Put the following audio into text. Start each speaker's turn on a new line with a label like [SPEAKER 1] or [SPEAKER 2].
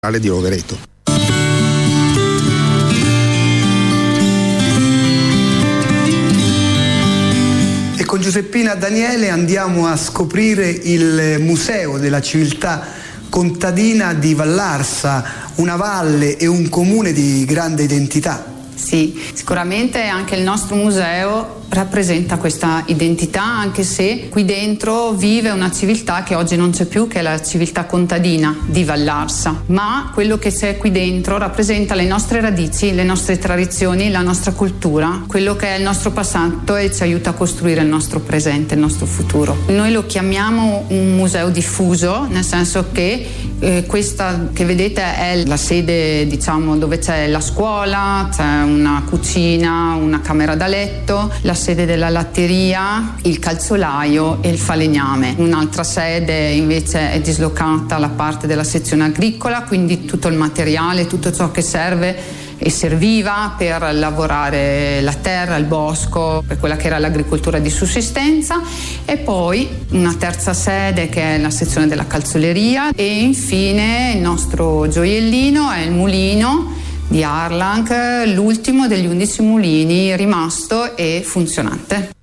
[SPEAKER 1] di Rovereto.
[SPEAKER 2] E con Giuseppina Daniele andiamo a scoprire il museo della civiltà contadina di Vallarsa, una valle e un comune di grande identità.
[SPEAKER 3] Sì, sicuramente anche il nostro museo rappresenta questa identità, anche se qui dentro vive una civiltà che oggi non c'è più, che è la civiltà contadina di Vallarsa, ma quello che c'è qui dentro rappresenta le nostre radici, le nostre tradizioni, la nostra cultura, quello che è il nostro passato e ci aiuta a costruire il nostro presente, il nostro futuro. Noi lo chiamiamo un museo diffuso, nel senso che questa che vedete è la sede, diciamo, dove c'è la scuola, c'è una cucina, una camera da letto, la sede della latteria, il calzolaio e il falegname. Un'altra sede invece è dislocata alla parte della sezione agricola, quindi tutto il materiale, tutto ciò che serve e serviva per lavorare la terra, il bosco, per quella che era l'agricoltura di sussistenza, e poi una terza sede che è la sezione della calzoleria, e infine il nostro gioiellino è il mulino di Arlang, l'ultimo degli 11 mulini rimasto e funzionante.